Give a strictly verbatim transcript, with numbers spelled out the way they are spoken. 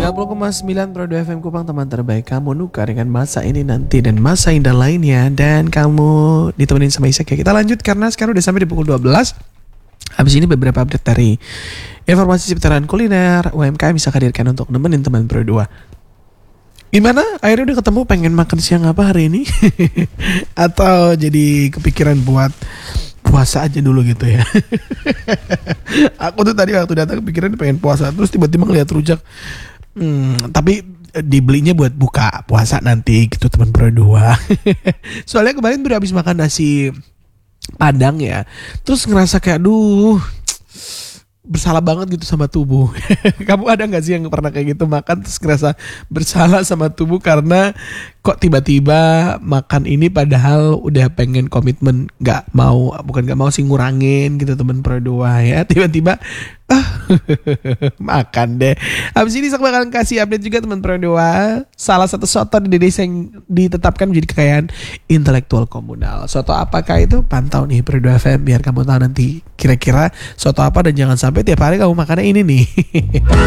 tiga puluh koma sembilan Pro dua F M Kupang, teman terbaik kamu Nuka dengan masa ini nanti dan masa indah lainnya. Dan kamu ditemenin sama Isak ya. Kita lanjut karena sekarang udah sampai di pukul dua belas. Habis ini beberapa update dari informasi seputaran kuliner U M K M bisa hadirkan untuk nemenin teman Pro dua. Gimana? Akhirnya udah ketemu pengen makan siang apa hari ini? Atau jadi kepikiran buat puasa aja dulu gitu ya. Aku tuh tadi waktu datang kepikiran pengen puasa, terus tiba-tiba ngeliat rujak. Hmm, tapi dibelinya buat buka puasa nanti gitu teman Pro dua. Soalnya kemarin udah habis makan nasi Padang ya. Terus ngerasa kayak aduh, bersalah banget gitu sama tubuh. Kamu ada gak sih yang pernah kayak gitu makan terus ngerasa bersalah sama tubuh karena kok tiba-tiba makan ini padahal udah pengen komitmen gak mau, bukan gak mau sih ngurangin gitu temen Pro dua ya. Tiba-tiba ah makan deh. Habis ini saya bakalan kasih update juga teman Pro dua. Salah satu soto di Indonesia yang ditetapkan menjadi kekayaan intelektual komunal. Soto apakah itu? Pantau nih Pro dua F M biar kamu tahu nanti kira-kira soto apa, dan jangan sampai tiap hari kamu makannya ini nih.